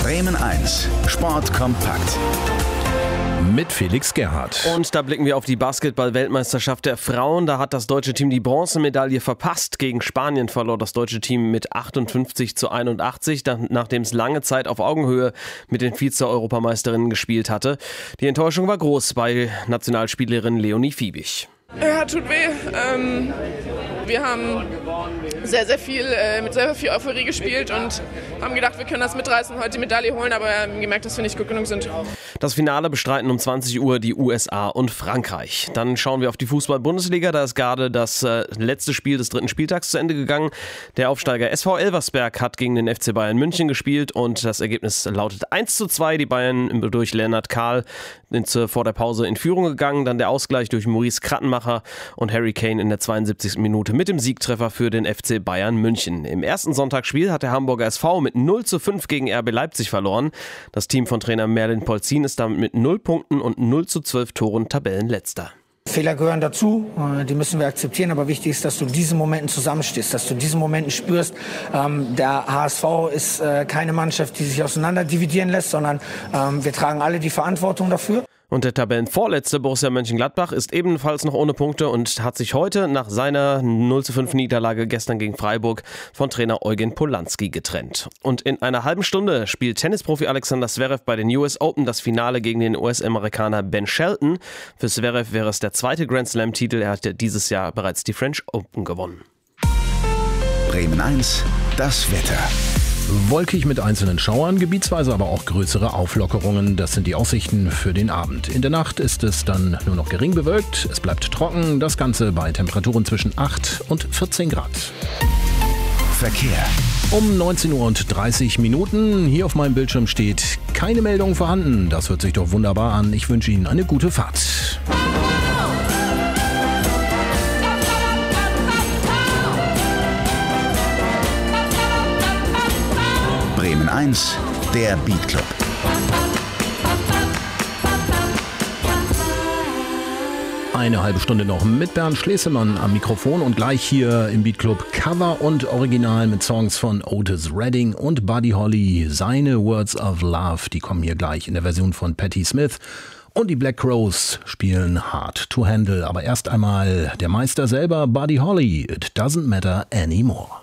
Bremen 1, Sport kompakt. Mit Felix Gerhardt. Und da blicken wir auf die Basketball-Weltmeisterschaft der Frauen. Da hat das deutsche Team die Bronzemedaille verpasst. Gegen Spanien verlor das deutsche Team mit 58-81, nachdem es lange Zeit auf Augenhöhe mit den Vize-Europameisterinnen gespielt hatte. Die Enttäuschung war groß bei Nationalspielerin Leonie Fiebig. Ja, tut weh. Wir haben sehr viel Euphorie gespielt und haben gedacht, wir können das mitreißen, heute die Medaille holen, aber wir haben gemerkt, dass wir nicht gut genug sind. Das Finale bestreiten um 20 Uhr die USA und Frankreich. Dann schauen wir auf die Fußball-Bundesliga. Da ist gerade das letzte Spiel des dritten Spieltags zu Ende gegangen. Der Aufsteiger SV Elversberg hat gegen den FC Bayern München gespielt und das Ergebnis lautet 1:2. Die Bayern durch Lennart Kahl vor der Pause in Führung gegangen. Dann der Ausgleich durch Maurice Krattenmacher und Harry Kane in der 72. Minute mit dem Siegtreffer für den FC Bayern München. Im ersten Sonntagsspiel hat der Hamburger SV mit 0:5 gegen RB Leipzig verloren. Das Team von Trainer Merlin Polzin ist damit mit 0 Punkten und 0:12 Toren Tabellenletzter. Fehler gehören dazu, die müssen wir akzeptieren, aber wichtig ist, dass du in diesen Momenten zusammenstehst, dass du in diesen Momenten spürst, der HSV ist keine Mannschaft, die sich auseinander dividieren lässt, sondern wir tragen alle die Verantwortung dafür. Und der Tabellenvorletzte Borussia Mönchengladbach ist ebenfalls noch ohne Punkte und hat sich heute nach seiner 0:5 Niederlage gestern gegen Freiburg von Trainer Eugen Polanski getrennt. Und in einer halben Stunde spielt Tennisprofi Alexander Zverev bei den US Open das Finale gegen den US-Amerikaner Ben Shelton. Für Zverev wäre es der zweite Grand Slam-Titel. Er hat dieses Jahr bereits die French Open gewonnen. Bremen 1, das Wetter. Wolkig mit einzelnen Schauern, gebietsweise aber auch größere Auflockerungen. Das sind die Aussichten für den Abend. In der Nacht ist es dann nur noch gering bewölkt. Es bleibt trocken. Das Ganze bei Temperaturen zwischen 8 und 14 Grad. Verkehr. Um 19:30 Uhr. Hier auf meinem Bildschirm steht keine Meldung vorhanden. Das hört sich doch wunderbar an. Ich wünsche Ihnen eine gute Fahrt. Bremen 1, der Beat Club. Eine halbe Stunde noch mit Bernd Schlesemann am Mikrofon und gleich hier im Beat Club Cover und Original mit Songs von Otis Redding und Buddy Holly. Seine Words of Love, die kommen hier gleich in der Version von Patti Smith. Und die Black Crowes spielen Hard to Handle. Aber erst einmal der Meister selber, Buddy Holly. It doesn't matter anymore.